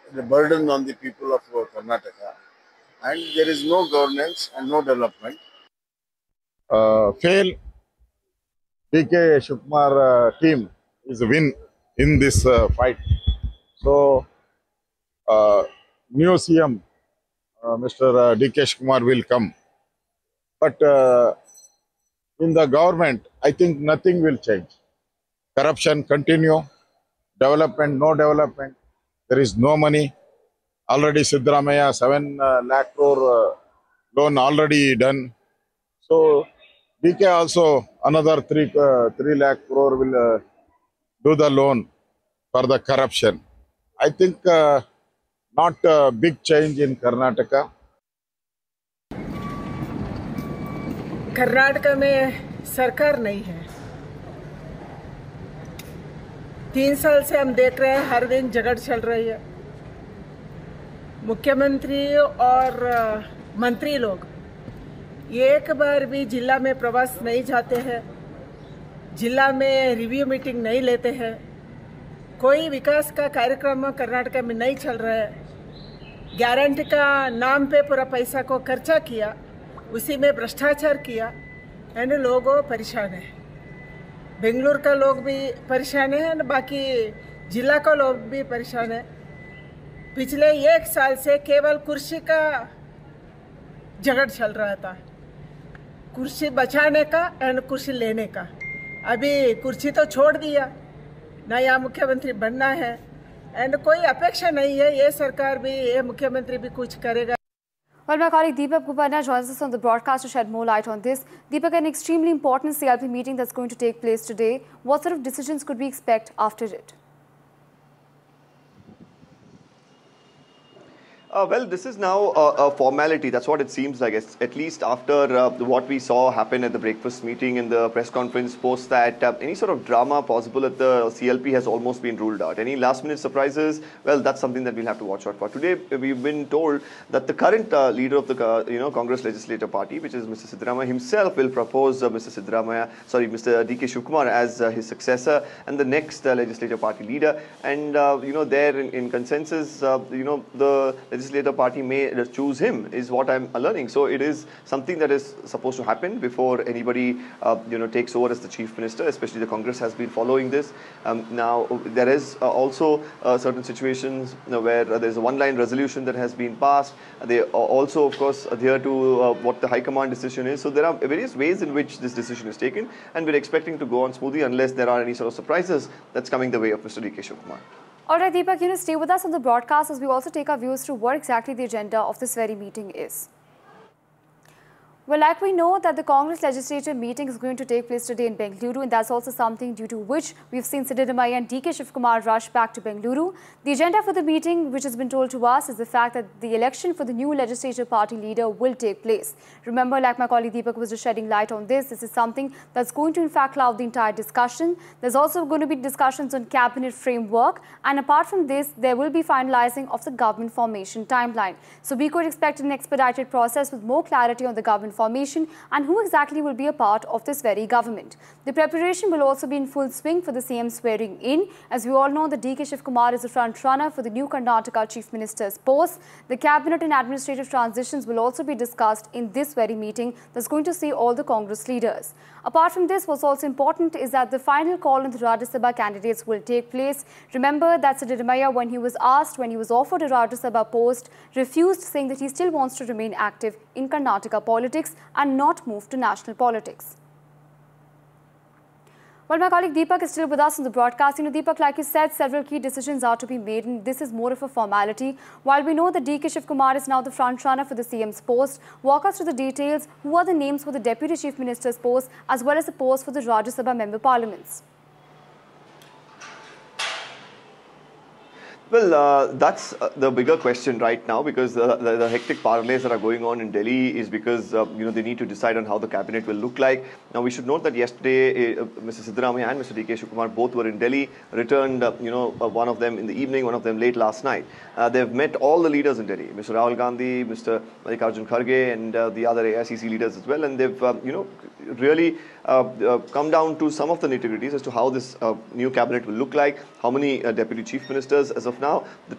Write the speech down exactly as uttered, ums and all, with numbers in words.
the burden on the people of uh, Karnataka, and there is no governance and no development. Uh, fail D K Shivkumar uh, team is a win in this uh, fight. So, uh, new C M, uh, Mister Uh, D K Shivkumar will come. But uh, in the government, I think nothing will change. Corruption continue, development, no development. There is no money. Already Siddaramaiah, seven uh, lakh crore uh, loan already done. So, D K also another three, uh, three lakh crore will uh, do the loan for the corruption. I think uh, not a big change in Karnataka. Karnataka में सरकार नहीं है। तीन साल से हम देख रहे हैं हर दिन झगड़ चल रही है। मुख्यमंत्री और मंत्री लोग एक बार भी जिला में प्रवास नहीं जाते हैं, जिला में रिव्यू मीटिंग नहीं लेते हैं, कोई विकास का कार्यक्रम कर्नाटक में नहीं चल रहा है। गारंटी का नाम पे पूरा पैसा को खर्चा किया, उसी में भ्रष्टाचार किया, एंड लोग परेशान हैं। बेंगलुरु का लोग भी परेशान हैं और बाकी जिला का लोग भी परेशान हैं। पिछले एक साल से केवल कुर्सी का झगड़ चल रहा था, कुर्सी बचाने का एंड कुर्सी लेने का। अभी कुर्सी तो छोड़ दिया, नया मुख्यमंत्री बनना है एंड कोई अपेक्षा नहीं है ये सरकार भी, ये मुख्यमंत्री भी कुछ करेगा। Well, my colleague Deepak Gubarna joins us on the broadcast to shed more light on this. Deepak, an extremely important C L P meeting that's going to take place today. What sort of decisions could we expect after it? Uh, well, this is now a, a formality. That's what it seems like. It's, at least after uh, what we saw happen at the breakfast meeting and the press conference post that uh, any sort of drama possible at the C L P has almost been ruled out. Any last-minute surprises? Well, that's something that we'll have to watch out for. Today, we've been told that the current uh, leader of the uh, you know Congress Legislative Party, which is Mister Siddaramaiah himself, will propose uh, Mister Siddaramaiah, sorry, Mister D K Shivkumar as uh, his successor and the next uh, Legislative Party leader. And uh, you know, there in, in consensus, uh, you know, the Legislative Party may choose him, is what I'm learning. So it is something that is supposed to happen before anybody, uh, you know, takes over as the Chief Minister. Especially the Congress has been following this. Um, now there is uh, also uh, certain situations you know, where uh, there's a one-line resolution that has been passed. They also, of course, adhere to uh, what the High Command decision is. So there are various ways in which this decision is taken, and we're expecting to go on smoothly unless there are any sort of surprises that's coming the way of Mister D K Shivkumar. All right, Deepak, you know, stay with us on the broadcast as we also take our views through what exactly the agenda of this very meeting is. Well, like we know that the Congress legislative meeting is going to take place today in Bengaluru, and that's also something due to which we've seen Siddaramaiah and D K Shivkumar rush back to Bengaluru. The agenda for the meeting, which has been told to us, is the fact that the election for the new legislative party leader will take place. Remember, like my colleague Deepak was just shedding light on this, this is something that's going to in fact cloud the entire discussion. There's also going to be discussions on cabinet framework, and apart from this, there will be finalizing of the government formation timeline. So we could expect an expedited process with more clarity on the government formation and who exactly will be a part of this very government. The preparation will also be in full swing for the C M swearing in. As we all know, the D K Shivkumar is the front runner for the new Karnataka Chief Minister's post. The cabinet and administrative transitions will also be discussed in this very meeting that's going to see all the Congress leaders. Apart from this, what's also important is that the final call on the Rajya Sabha candidates will take place. Remember that Siddaramaiah, when he was asked, when he was offered a Rajya Sabha post, refused, saying that he still wants to remain active in Karnataka politics and not move to national politics. Well, my colleague Deepak is still with us on the broadcast. You know, Deepak, like you said, several key decisions are to be made, and this is more of a formality. While we know that D K Shivkumar is now the front runner for the C M's post, walk us through the details. Who are the names for the Deputy Chief Minister's post as well as the post for the Rajya Sabha member parliaments? Well, uh, that's uh, the bigger question right now, because uh, the, the hectic parlays that are going on in Delhi is because uh, you know they need to decide on how the cabinet will look like. Now, we should note that yesterday, uh, Mister Siddaramaiah and Mister D K Shivkumar both were in Delhi, returned, uh, you know, uh, one of them in the evening, one of them late last night. Uh, they've met all the leaders in Delhi, Mister Rahul Gandhi, Mister Mallikarjun Kharge, and uh, the other A I C C leaders as well, and they've, uh, you know, really uh, uh, come down to some of the nitty-gritties as to how this uh, new cabinet will look like, how many uh, deputy chief ministers as of now. The